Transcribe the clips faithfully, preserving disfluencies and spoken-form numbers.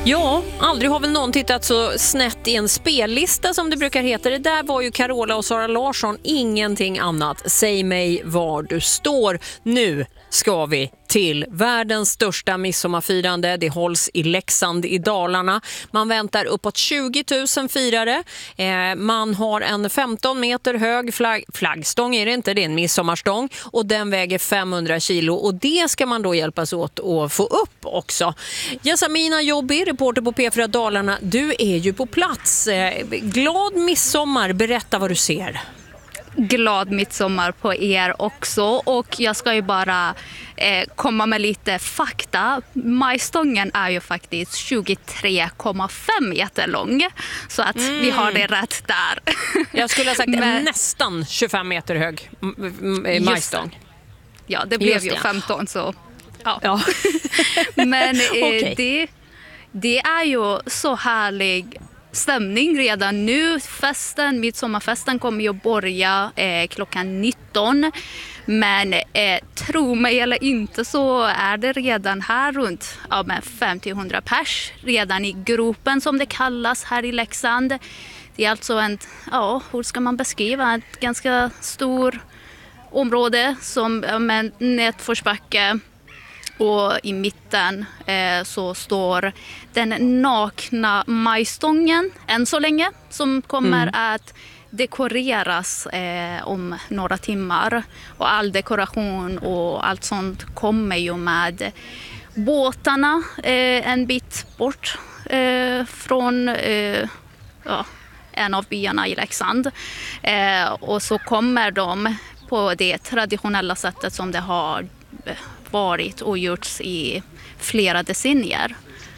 Ja, aldrig har väl någon tittat så snett i en spellista som det brukar heta. Det där var ju Carola och Sara Larsson, ingenting annat. Säg mig var du står. Nu ska vi till världens största midsommarfirande. Det hålls i Leksand i Dalarna. Man väntar uppåt tjugo tusen firare. Eh, man har en femton meter hög flagg, flaggstång är det inte, det är en midsommarstång. Och den väger femhundra kilo och det ska man då hjälpas åt att få upp också. Jasmina Jobbi, reporter på P fyra Dalarna. Du är ju på plats. Eh, glad midsommar, berätta vad du ser. Glad midsommar på er också, och jag ska ju bara eh, komma med lite fakta. Majstången är ju faktiskt tjugotre komma fem meter lång, så att mm. vi har det rätt där. Jag skulle ha sagt Men, nästan tjugofem meter hög majstång. Ja, det blev just ju det. femton så ja. ja. Men eh, okay. det, det är ju så härlig stämning redan nu. Festen, midsommarfesten kommer ju att börja eh, klockan nitton. Men eh, tro mig eller inte så är det redan här runt ja, femtio till hundra pers redan i gruppen som det kallas här i Leksand. Det är alltså en, ja, hur ska man beskriva, ett ganska stor område som ja, med nätforsbacke. Och i mitten eh, så står den nakna majstången än så länge som kommer mm. att dekoreras eh, om några timmar. Och all dekoration och allt sånt kommer ju med båtarna eh, en bit bort eh, från eh, ja, en av byarna i Leksand. Eh, och så kommer de på det traditionella sättet som det har varit och gjorts i flera decennier.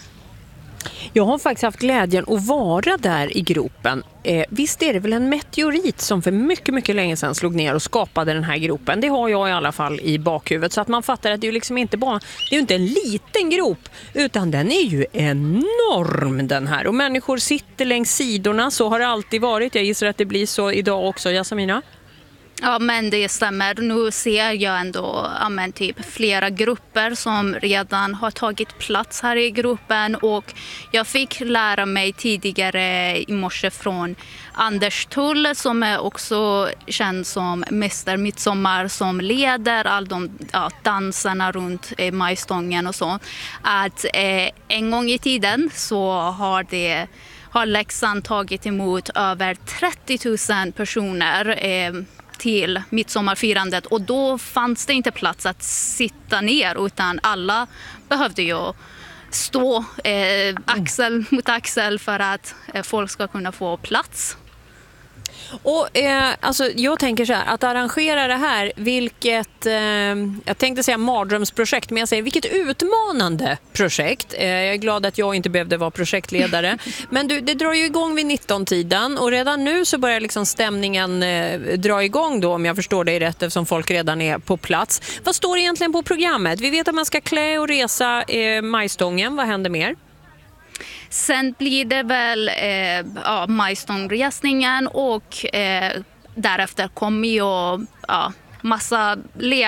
Jag har faktiskt haft glädjen att vara där i gropen. Eh, visst är det väl en meteorit som för mycket, mycket länge sedan slog ner och skapade den här gropen. Det har jag i alla fall i bakhuvudet. Så att man fattar att det är ju liksom inte bara, det är ju inte en liten grop utan den är ju enorm den här. Och människor sitter längs sidorna, så har det alltid varit. Jag gissar att det blir så idag också, Jasmina. Ja, men det stämmer. Nu ser jag ändå ja, men typ flera grupper som redan har tagit plats här i gruppen, och jag fick lära mig tidigare i morse från Anders Tull som är också känd som Mäster Midsommar, som leder all de ja, danserna runt eh, majstången och så, att eh, en gång i tiden så har det har Leksand tagit emot över trettio tusen personer eh, till midsommarfirandet, och då fanns det inte plats att sitta ner utan alla behövde ju stå eh, axel mot axel för att eh, folk ska kunna få plats. Och eh, alltså, jag tänker så här, att arrangera det här, vilket, eh, jag tänkte säga mardrömsprojekt, men jag säger vilket utmanande projekt. Eh, jag är glad att jag inte behövde vara projektledare. Men du, det drar ju igång vid nitton-tiden och redan nu så börjar liksom stämningen eh, dra igång då, om jag förstår dig rätt, eftersom folk redan är på plats. Vad står egentligen på programmet? Vi vet att man ska klä och resa eh, majstången. Vad händer mer? Sen blir det väl eh, ja, majstångresningen, och eh, därefter kommer ju ja, massa le